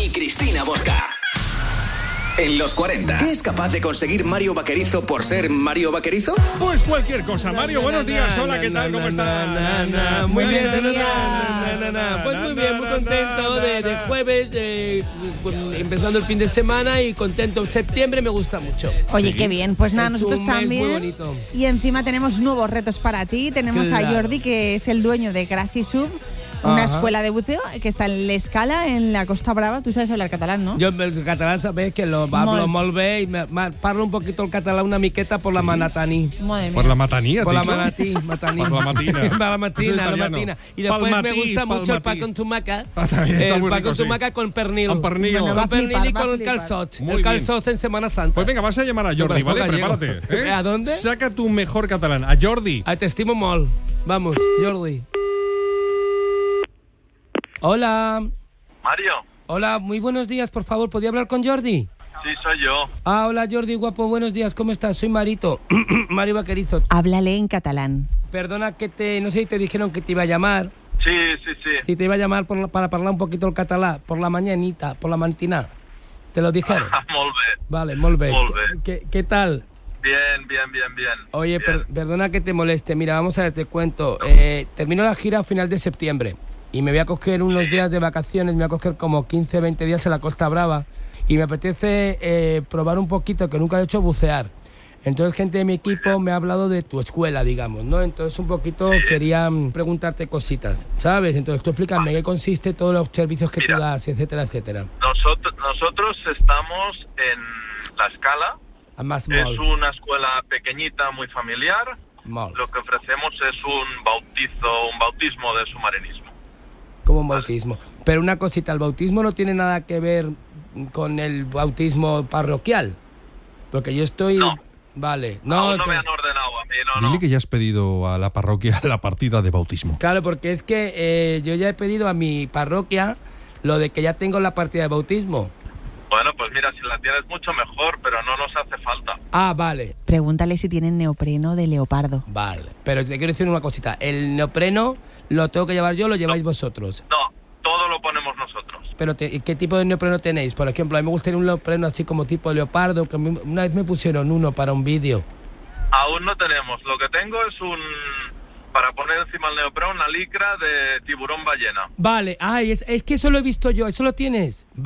y Cristina Bosca. En los 40, ¿qué es capaz de conseguir Mario Vaquerizo por ser Mario Vaquerizo? Pues cualquier cosa. Mario, buenos días. Hola, ¿qué tal? ¿Cómo estás? Muy bien. Pues muy bien, muy contento de jueves, empezando el fin de semana y contento. Septiembre me gusta mucho. Oye, qué bien. Pues nada, nosotros también. Muy bonito. Y encima tenemos nuevos retos para ti. Tenemos a Jordi, que es el dueño de Grassy Sub, una escuela de buceo que está en l'Escala, en la Costa Brava. Tú sabes hablar catalán, ¿no? Jo el català sabés que lo hablo molt bé y parlo un poquito el català una miqueta por la manataní. Por la matanía, Por la mataní. mataní. Por la matina. Por la matina. Y después me gusta mucho el pan con tumaca. También está muy pan rico, con tumaca con pernil. Con pernil. Bueno, Con pernil y con el flipar. calçot. Muy El bien. calçot en Semana Santa. Pues venga, vas a llamar a Jordi, ¿vale? Prepárate. ¿eh? ¿A dónde? Saca tu mejor catalán. A Jordi. Te estimo molt. Vamos, Jordi. Hola. Mario, Hola, muy buenos días, por favor. ¿Podría hablar con Jordi? sí, soy yo. Hola Jordi, guapo, buenos días. ¿Cómo estás? Soy Marito. Mario Vaquerizo. Háblale en catalán. Perdona que no sé si te dijeron que te iba a llamar. Sí. Si te iba a llamar para hablar un poquito el catalán, por la mañanita, por la mañana. ¿Te lo dijeron? Molt bé. Vale, molt bé. Molt bé. ¿Qué tal? Bien. Oye, Bien. perdona que te moleste. Mira, vamos a ver, te cuento. Termino la gira a final de septiembre y me voy a coger unos días de vacaciones. Me voy a coger como 15, 20 días en la Costa Brava y me apetece probar un poquito, que nunca he hecho, bucear. Entonces, gente de mi equipo me ha hablado de tu escuela, digamos, ¿no? Entonces, un poquito quería preguntarte cositas, ¿sabes? Entonces, tú explícame qué consiste todos los servicios que tú das, etcétera, etcétera. Nosotros estamos en La Escala. Además, Es una escuela pequeñita, muy familiar. molt. Lo que ofrecemos es un bautismo de submarinismo. Como un bautismo. Pero una cosita, el bautismo no tiene nada que ver con el bautismo parroquial. Porque yo estoy... No. Vale. No me han ordenado a mí, no. Dile que ya has pedido a la parroquia la partida de bautismo. Claro, porque es que yo ya he pedido a mi parroquia lo de que ya tengo la partida de bautismo. Bueno, pues mira, si la tienes mucho mejor, pero no nos hace falta. Ah, vale. Pregúntale si tienen neopreno de leopardo. Vale. Pero te quiero decir una cosita. El neopreno lo tengo que llevar yo o lo lleváis vosotros. No, todo lo ponemos nosotros. Pero ¿qué tipo de neopreno tenéis? Por ejemplo, a mí me gustaría un neopreno así como tipo leopardo, que una vez me pusieron uno para un vídeo. Aún no tenemos. Lo que tengo es para poner encima el neopreno, una licra de tiburón ballena. Vale. Ay, es que eso lo he visto yo. ¿Eso lo tienes?